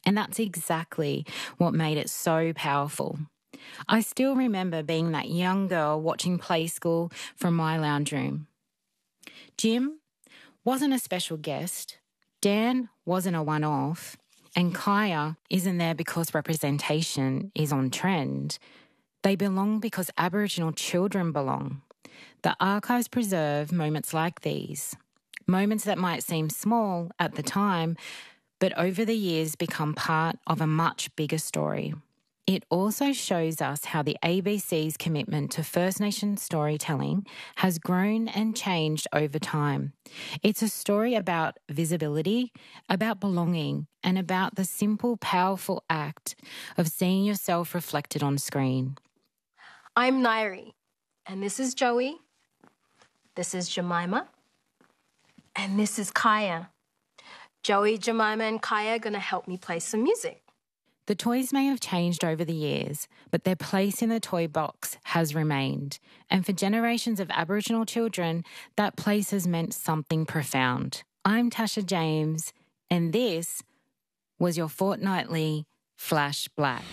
And that's exactly what made it so powerful. I still remember being that young girl watching Play School from my lounge room. Jim wasn't a special guest, Dan wasn't a one-off, and Kaya isn't there because representation is on trend. They belong because Aboriginal children belong. The archives preserve moments like these, moments that might seem small at the time, but over the years become part of a much bigger story. It also shows us how the ABC's commitment to First Nations storytelling has grown and changed over time. It's a story about visibility, about belonging, and about the simple, powerful act of seeing yourself reflected on screen. I'm Nairi, and this is Joey, this is Jemima, and this is Kaya. Joey, Jemima, and Kaya are going to help me play some music. The toys may have changed over the years, but their place in the toy box has remained. And for generations of Aboriginal children, that place has meant something profound. I'm Tasha James, and this was your fortnightly Flash Black.